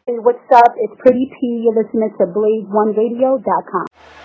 Hey, what's up? It's Pretty P. You're listening to BlazeOneRadio.com.